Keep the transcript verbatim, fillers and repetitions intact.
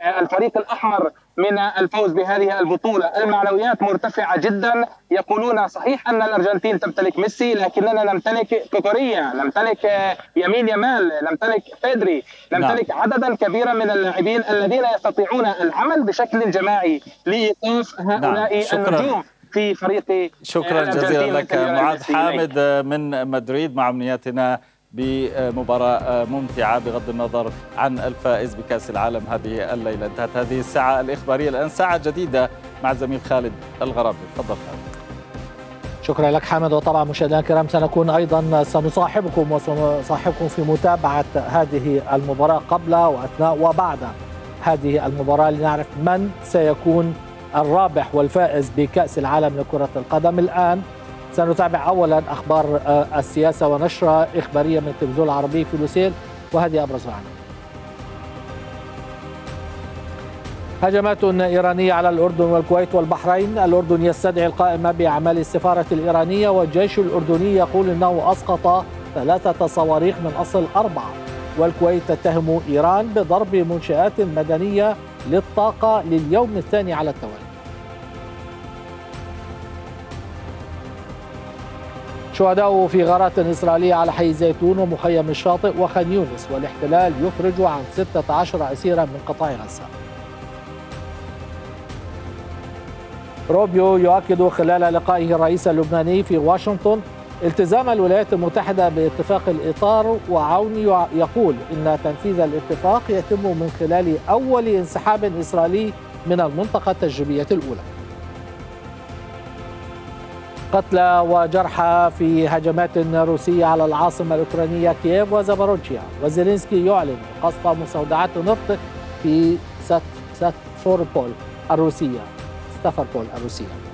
الفريق الأحمر من الفوز بهذه البطولة. المعنويات مرتفعة جدا. يقولون صحيح أن الأرجنتين تمتلك ميسي، لكننا نمتلك كوكوريا، نمتلك يمين يامال، نمتلك بيدري، نمتلك نعم. عددا كبيرا من اللاعبين الذين يستطيعون العمل بشكل جماعي لإيقاف هؤلاء نعم. النجوم في فريق. شكرا جزيلا لك معاذ حامد من مدريد مع أمنياتنا بمباراة ممتعة بغض النظر عن الفائز بكأس العالم هذه الليلة. انتهت هذه الساعة الإخبارية، الآن ساعة جديدة مع زميل خالد الغرابي. تفضل خالد. شكرا لك حامد. وطبعا مشاهدينا الكرام سنكون أيضا سنصاحبكم وسنصاحبكم في متابعة هذه المباراة قبل وأثناء وبعد هذه المباراة لنعرف من سيكون الرابح والفائز بكأس العالم لكرة القدم. الآن سنتابع أولا أخبار السياسة ونشرة إخبارية من التلفزيون العربي في لوسيل، وهذه أبرز معنا. هجمات إيرانية على الأردن والكويت والبحرين. الأردن يستدعي القائمة بأعمال السفارة الإيرانية، والجيش الأردني يقول أنه أسقط ثلاثة صواريخ من أصل أربعة. والكويت تتهم إيران بضرب منشآت مدنية للطاقة لليوم الثاني على التوالي. شهداء في غارات إسرائيلية على حي زيتون ومخيم الشاطئ وخان يونس، والاحتلال يفرج عن ستة عشر أسيرا من قطاع غزة. روبيو يؤكد خلال لقائه الرئيس اللبناني في واشنطن التزام الولايات المتحدة باتفاق الإطار، وعون يقول إن تنفيذ الاتفاق يتم من خلال أول انسحاب إسرائيلي من المنطقة التجريبية الأولى. قتلى وجرحى في هجمات روسية على العاصمة الأوكرانية كييف وزاباروجيا، وزيلينسكي يعلن قصف مستودعات نفط في ستافوربول الروسية ستافوربول الروسية